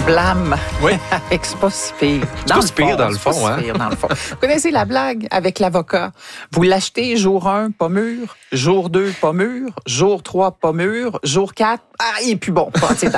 Blam. Oui. Avec C'est pas si pire. Dans le fond. Vous connaissez la blague avec l'avocat? Vous l'achetez jour 1, pas mûr. Jour 2, pas mûr. Jour 3, pas mûr. Jour 4, il est plus bon.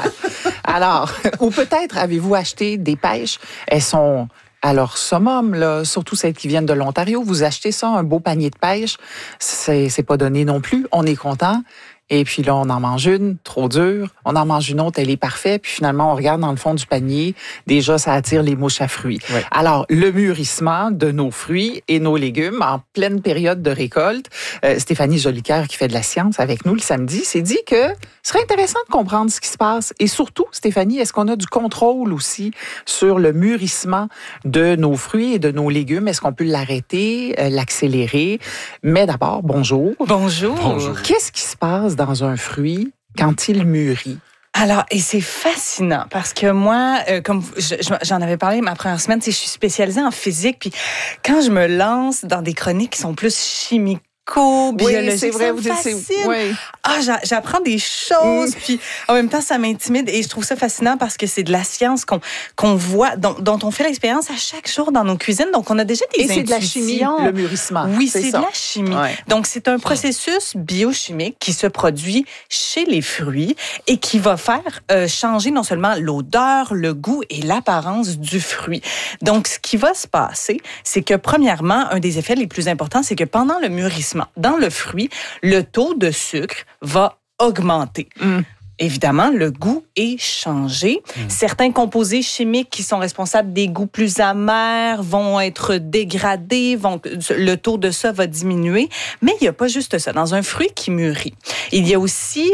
Alors, ou peut-être avez-vous acheté des pêches. Elles sont à leur summum, là, surtout celles qui viennent de l'Ontario. Vous achetez ça, un beau panier de pêche. C'est pas donné non plus. On est content. Et puis là, on en mange une, trop dure. On en mange une autre, elle est parfaite. Puis finalement, on regarde dans le fond du panier. Déjà, ça attire les mouches à fruits. Oui. Alors, le mûrissement de nos fruits et nos légumes en pleine période de récolte. Stéphanie Jolicoeur, qui fait de la science avec nous le samedi, s'est dit que ce serait intéressant de comprendre ce qui se passe. Et surtout, Stéphanie, est-ce qu'on a du contrôle aussi sur le mûrissement de nos fruits et de nos légumes? Est-ce qu'on peut l'arrêter, l'accélérer? Mais d'abord, bonjour. Bonjour. Qu'est-ce qui se passe dans un fruit quand il mûrit? Alors, et c'est fascinant parce que moi, comme j'en avais parlé ma première semaine, je suis spécialisée en physique, puis quand je me lance dans des chroniques qui sont plus chimiques, biologique, oui, c'est vrai, ça me fascine. Oui. J'apprends des choses, puis en même temps, ça m'intimide et je trouve ça fascinant parce que c'est de la science qu'on voit, dont on fait l'expérience à chaque jour dans nos cuisines. Donc, on a déjà des intuitions. Et c'est de la chimie, le mûrissement. Oui, c'est de la chimie. Ouais. Donc, c'est un processus biochimique qui se produit chez les fruits et qui va faire changer non seulement l'odeur, le goût et l'apparence du fruit. Donc, ce qui va se passer, c'est que premièrement, un des effets les plus importants, c'est que pendant le mûrissement, dans le fruit, le taux de sucre va augmenter. Évidemment, le goût est changé. Certains composés chimiques qui sont responsables des goûts plus amers vont être dégradés, le taux de ça va diminuer. Mais il n'y a pas juste ça. Dans un fruit qui mûrit, il y a aussi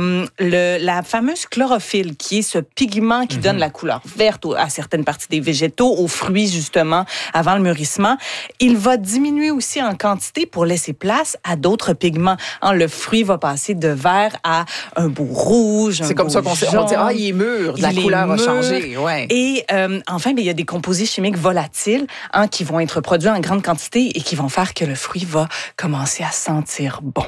la fameuse chlorophylle, qui est ce pigment qui donne la couleur verte à certaines parties des végétaux, aux fruits justement, avant le mûrissement. Il va diminuer aussi en quantité pour laisser place à d'autres pigments. Le fruit va passer de vert à un beau rouge. C'est comme ça qu'on dit, il est mûr, la couleur a changé. Ouais. Et enfin, il y a des composés chimiques volatiles qui vont être produits en grande quantité et qui vont faire que le fruit va commencer à sentir bon.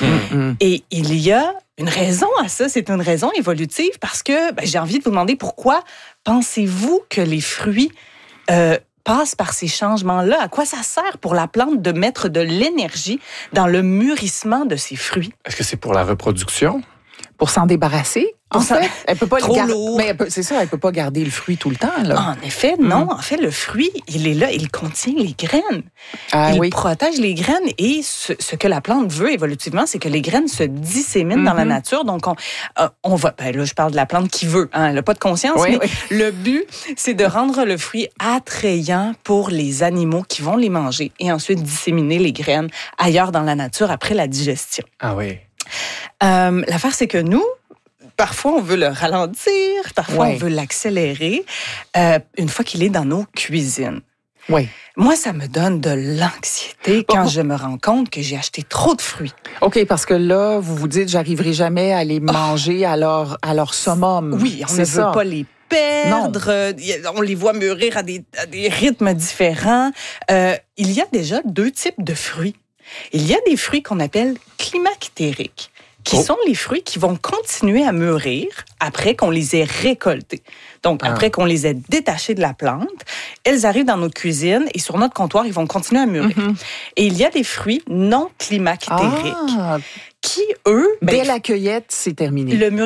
Et il y a une raison à ça, c'est une raison évolutive parce que j'ai envie de vous demander pourquoi pensez-vous que les fruits passent par ces changements-là? À quoi ça sert pour la plante de mettre de l'énergie dans le mûrissement de ses fruits? Est-ce que c'est pour la reproduction? Pour s'en débarrasser? En fait, elle peut pas trop lourd. Mais c'est ça, elle peut pas garder le fruit tout le temps, là. En effet, non. En fait, le fruit, il est là, il contient les graines. Il protège les graines et ce que la plante veut évolutivement, c'est que les graines se disséminent dans la nature. Donc, on va... là, je parle de la plante qui veut. Elle n'a pas de conscience, mais le but, c'est de rendre le fruit attrayant pour les animaux qui vont les manger et ensuite disséminer les graines ailleurs dans la nature après la digestion. Ah oui. L'affaire, c'est que nous, parfois, on veut le ralentir, parfois, on veut l'accélérer une fois qu'il est dans nos cuisines. Oui. Moi, ça me donne de l'anxiété quand je me rends compte que j'ai acheté trop de fruits. OK, parce que là, vous vous dites, j'arriverai jamais à les manger à leur summum. Oui, on ne veut pas les perdre. Non. On les voit mûrir à des rythmes différents. Il y a déjà 2 types de fruits. Il y a des fruits qu'on appelle climactériques, qui sont les fruits qui vont continuer à mûrir après qu'on les ait récoltés. Donc, après qu'on les ait détachés de la plante, elles arrivent dans notre cuisine et sur notre comptoir, ils vont continuer à mûrir. Et il y a des fruits non climactériques qui, eux... dès la cueillette, c'est terminé. Le